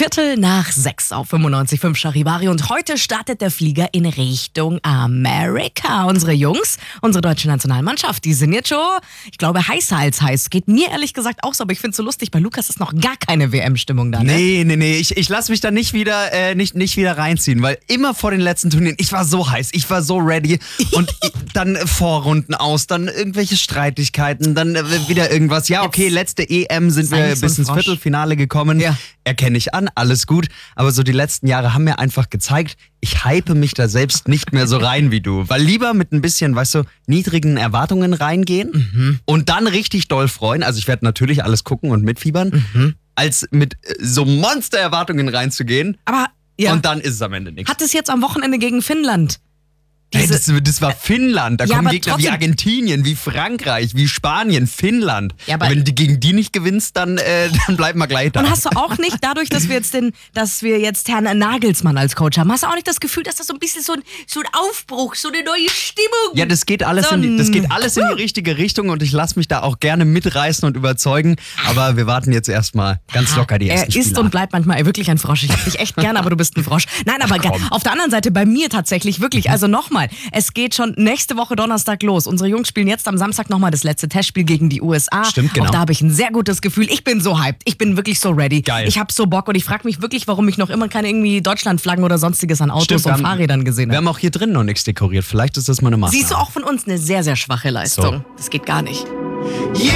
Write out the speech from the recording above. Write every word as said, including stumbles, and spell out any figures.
Viertel nach sechs auf fünfundneunzig Komma fünf Charivari und heute startet der Flieger in Richtung Amerika. Unsere Jungs, unsere deutsche Nationalmannschaft, die sind jetzt schon, ich glaube, heißer als heiß. Geht mir ehrlich gesagt auch so, aber ich finde es so lustig, bei Lukas ist noch gar keine W M-Stimmung da, ne? Nee, nee, nee, ich, ich lasse mich da nicht wieder, äh, nicht, nicht wieder reinziehen, weil immer vor den letzten Turnieren, ich war so heiß, ich war so ready und ich, dann Vorrunden aus, dann irgendwelche Streitigkeiten, dann äh, wieder irgendwas. Ja, okay, letzte E M sind wir so bis ins Frosch. Viertelfinale gekommen. Ja. Erkenne ich an, alles gut. Aber so die letzten Jahre haben mir einfach gezeigt, ich hype mich da selbst nicht mehr so rein wie du. Weil lieber mit ein bisschen, weißt du, niedrigen Erwartungen reingehen Mhm. und dann richtig doll freuen. Also ich werde natürlich alles gucken und mitfiebern, Mhm. als mit äh, so Monster-Erwartungen reinzugehen. Aber ja, Und dann ist es am Ende nichts. hat es jetzt am Wochenende gegen Finnland. Hey, Diese- das, das war Finnland. Da Ja, kommen aber Gegner wie trotzdem- Argentinien, wie Frankreich, wie Spanien, Finnland. Ja, aber- Wenn du gegen die nicht gewinnst, dann, äh, dann bleiben wir gleich da. Und hast du auch nicht, dadurch, dass wir jetzt den, dass wir jetzt Herrn Nagelsmann als Coach haben, hast du auch nicht das Gefühl, dass das so ein bisschen so ein, so ein Aufbruch, so eine neue Stimmung? Ja, das geht alles, So in die, das geht ein- alles in die richtige Richtung und ich lasse mich da auch gerne mitreißen und überzeugen. Aber wir warten jetzt erstmal ganz locker die Er ersten ist Spiele und ab. bleibt manchmal wirklich ein Frosch. Ich hab dich echt gern, aber du bist ein Frosch. Nein, aber ge- komm. auf der anderen Seite bei mir tatsächlich wirklich. Also nochmal, es geht schon nächste Woche Donnerstag los. Unsere Jungs spielen jetzt am Samstag nochmal das letzte Testspiel gegen die U S A. Stimmt, genau. Auch da habe ich ein sehr gutes Gefühl. Ich bin so hyped. Ich bin wirklich so ready. Geil. Ich habe so Bock und ich frage mich wirklich, warum ich noch immer keine irgendwie Deutschlandflaggen oder sonstiges an Autos Stimmt, wir und haben- Fahrrädern gesehen Wir habe. haben auch hier drin noch nichts dekoriert. Vielleicht ist das mal eine Maßnahme. Siehst du auch von uns eine sehr, sehr schwache Leistung. Das geht gar nicht. Yeah!